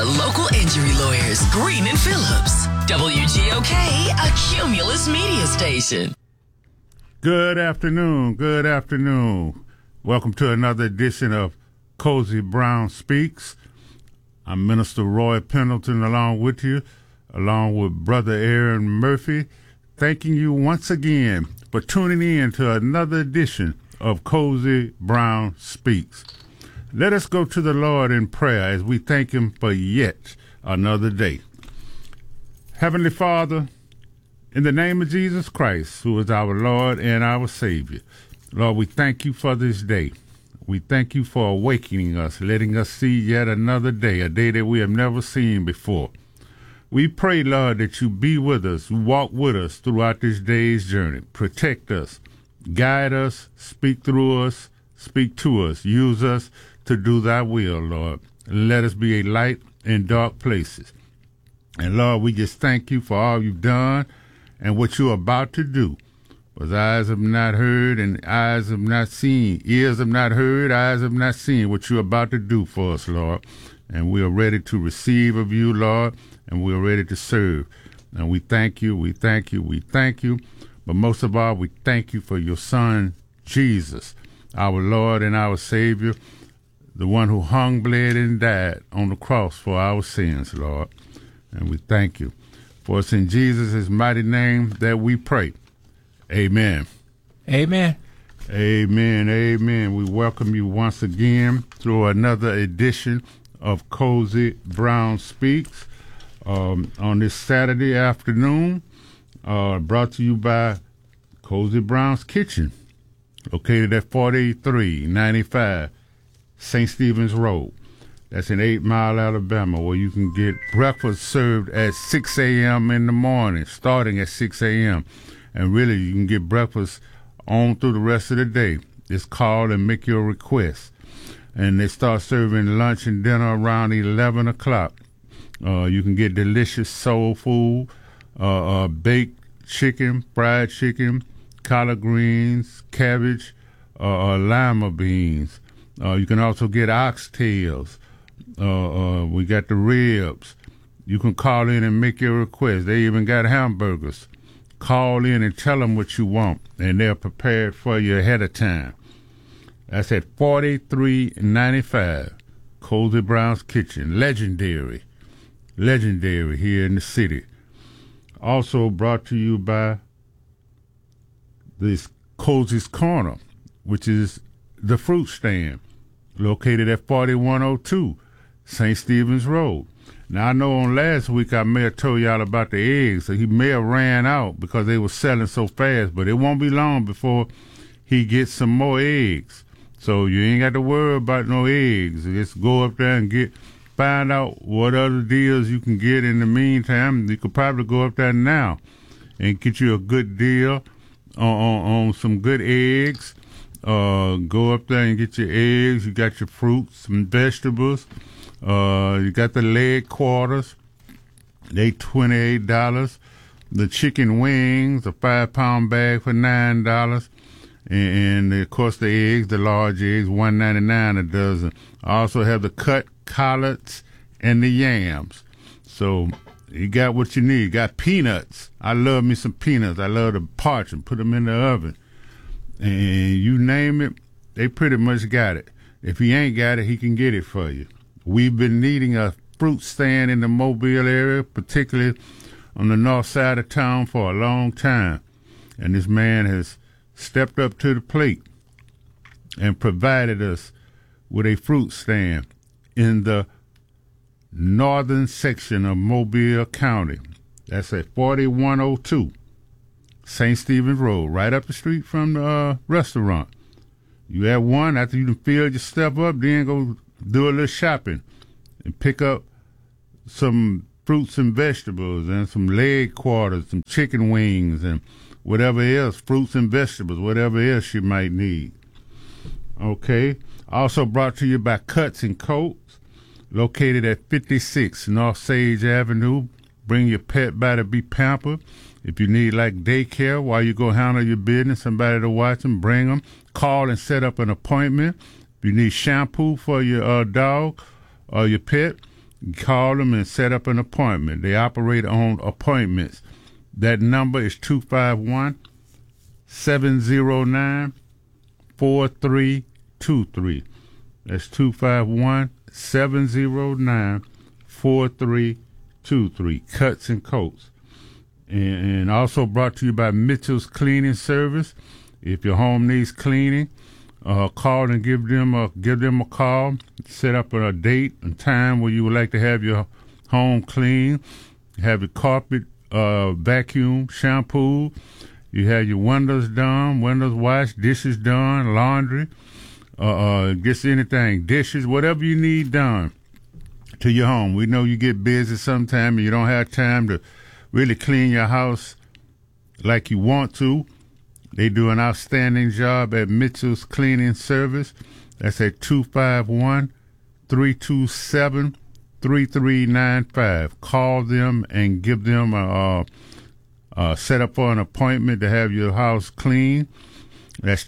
local injury lawyers, Green and Phillips. WGOK, a Cumulus media station. Good afternoon. Good afternoon. Welcome to another edition of Cozy Brown Speaks. I'm Minister Roy Pendleton along with you, along with Brother Aaron Murphy, thanking you once again for tuning in to another edition of Cozy Brown Speaks. Let us go to the Lord in prayer as we thank Him for yet another day. Heavenly Father, in the name of Jesus Christ, who is our Lord and our Savior, Lord, we thank you for this day. We thank you for awakening us, letting us see yet another day, a day that we have never seen before. We pray, Lord, that you be with us, walk with us throughout this day's journey. Protect us, guide us, speak through us, speak to us, use us to do thy will, Lord. Let us be a light in dark places. And Lord, we just thank you for all you've done and what you're about to do. Because eyes have not heard and eyes have not seen, ears have not heard, eyes have not seen what you're about to do for us, Lord. And we are ready to receive of you, Lord, and we are ready to serve. And we thank you, we thank you, we thank you. But most of all, we thank you for your Son, Jesus, our Lord and our Savior, the one who hung, bled, and died on the cross for our sins, Lord. And we thank you. For it's in Jesus' mighty name that we pray. Amen. Amen. Amen. Amen. We welcome you once again through another edition of Cozy Brown Speaks on this Saturday afternoon, brought to you by Cozy Brown's Kitchen, located at 4395 St. Stephen's Road. That's in 8 Mile, Alabama, where you can get breakfast served at 6 a.m. in the morning, starting at 6 a.m., and really, you can get breakfast on through the rest of the day. Just call and make your request. And they start serving lunch and dinner around 11 o'clock. You can get delicious soul food, baked chicken, fried chicken, collard greens, cabbage, lima beans. You can also get oxtails. We got the ribs. You can call in and make your request. They even got hamburgers. Call in and tell them what you want, and they're prepared for you ahead of time. That's at 4395 Cozy Brown's Kitchen. Legendary here in the city. Also brought to you by this Cozy's Corner, which is the fruit stand, located at 4102 St. Stephen's Road. Now, I know on last week I may have told y'all about the eggs. So he may have ran out because they were selling so fast, but it won't be long before he gets some more eggs. So you ain't got to worry about no eggs. Just go up there and find out what other deals you can get in the meantime. You could probably go up there now and get you a good deal on some good eggs. Go up there and get your eggs. You got your fruits, some vegetables. You got the leg quarters. They $28. The chicken wings, a 5-pound bag for $9. And of course the eggs, the large eggs, $1.99 a dozen. I also have the cut collards and the yams. So you got what you need. You got peanuts. I love me some peanuts. I love to parch and put them in the oven. And you name it, they pretty much got it. If he ain't got it, he can get it for you. We've been needing a fruit stand in the Mobile area, particularly on the north side of town, for a long time. And this man has stepped up to the plate and provided us with a fruit stand in the northern section of Mobile County. That's at 4102 St. Stephen's Road, right up the street from the restaurant. You have one, after you filled your stuff up, then go do a little shopping and pick up some fruits and vegetables and some leg quarters, some chicken wings and whatever else, fruits and vegetables, whatever else you might need. Okay. Also brought to you by Cuts and Coats, located at 56 North Sage Avenue. Bring your pet by to be pampered. If you need like daycare while you go handle your business, somebody to watch them, bring them. Call and set up an appointment. If you need shampoo for your dog or your pet, Call them and set up an appointment. They operate on appointments. That number is 251-709-4323. That's 251-709-4323. Cuts and Coats. And also brought to you by Mitchell's Cleaning Service. If your home needs cleaning, call and give them a call. Set up a date and time where you would like to have your home clean. Have your carpet vacuum, shampoo. You have your windows done, windows washed, dishes done, laundry, just anything, dishes, whatever you need done to your home. We know you get busy sometime and you don't have time to really clean your house like you want to. They do an outstanding job at Mitchell's Cleaning Service. That's at 251-327-3395. Call them and give them set up for an appointment to have your house clean. That's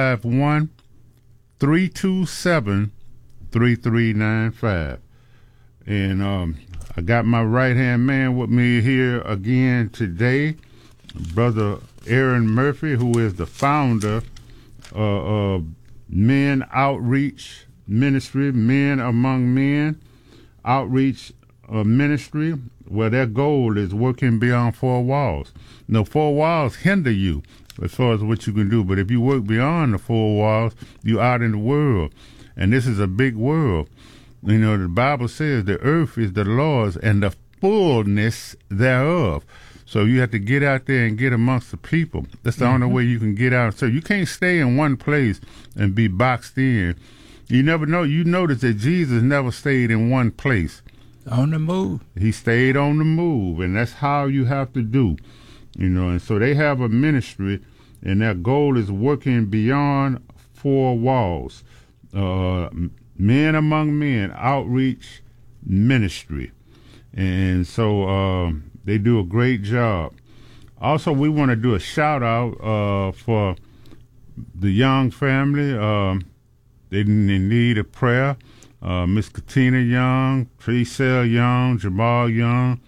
251-327-3395. And I got my right-hand man with me here again today, Brother Aaron Murphy, who is the founder of Men Outreach Ministry, Men Among Men Outreach Ministry, where their goal is working beyond four walls. No, four walls hinder you as far as what you can do, but if you work beyond the four walls, you're out in the world, and this is a big world. You know, the Bible says the earth is the Lord's and the fullness thereof. So you have to get out there and get amongst the people. That's the only way you can get out. So you can't stay in one place and be boxed in. You never know. You notice that Jesus never stayed in one place. On the move. He stayed on the move, and that's how you have to do. You know, and so they have a ministry, and their goal is working beyond four walls. Men Among Men Outreach Ministry. And so they do a great job. Also, we want to do a shout out for the Young family. They need a prayer. Miss Katina Young, Tracell Young, Jamal Young,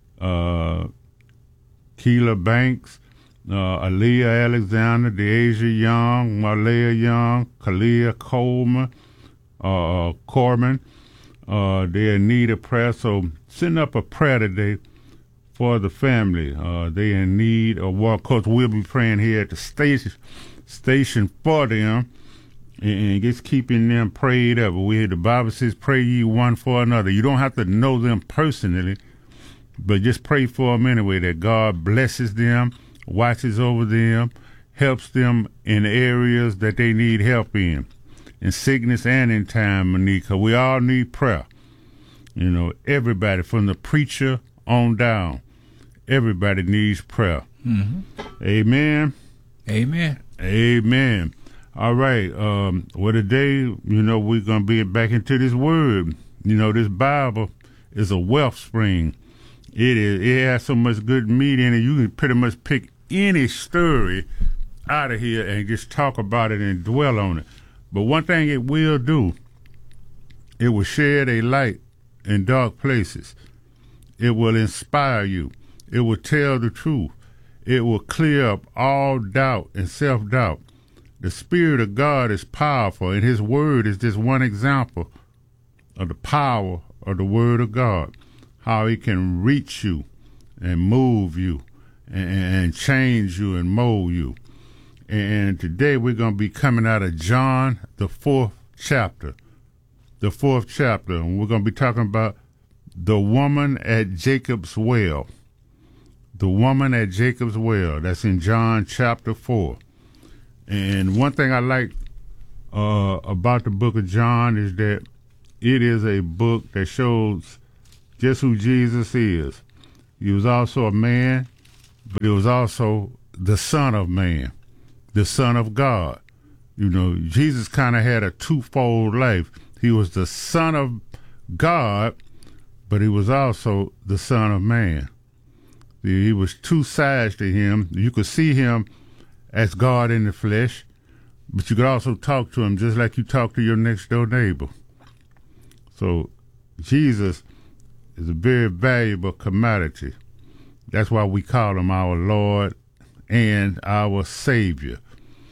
Keela Banks, Aaliyah Alexander, Deasia Young, Marlea Young, Kalia Coleman, Corbin. They in need of prayer. So send up a prayer today for the family. They in need of work. Of course, we'll be praying here at the station for them and just keeping them prayed up. The Bible says, pray ye one for another. You don't have to know them personally, but just pray for them anyway, that God blesses them, watches over them, helps them in areas that they need help in sickness and in time of need, because we all need prayer. You know, everybody from the preacher on down, everybody needs prayer. Amen. Amen. Amen. All right. Well, today, you know, we're going to be back into this word. You know, this Bible is a wealth spring. It has so much good meat in it. You can pretty much pick any story out of here and just talk about it and dwell on it. But one thing it will do, it will shed a light in dark places. It will inspire you. It will tell the truth. It will clear up all doubt and self-doubt. The Spirit of God is powerful, and His Word is just one example of the power of the Word of God, how He can reach you and move you and change you and mold you. And today we're going to be coming out of John, the fourth chapter. The fourth chapter, and we're going to be talking about the woman at Jacob's well. The woman at Jacob's well. That's in John chapter 4. And one thing I like about the book of John is that it is a book that shows just who Jesus is. He was also a man, but he was also the Son of Man, the Son of God. You know, Jesus kind of had a twofold life. He was the Son of God, but he was also the Son of Man. He was two sides to him. You could see him as God in the flesh, but you could also talk to him just like you talk to your next door neighbor. So Jesus is a very valuable commodity. That's why we call him our Lord and our Savior.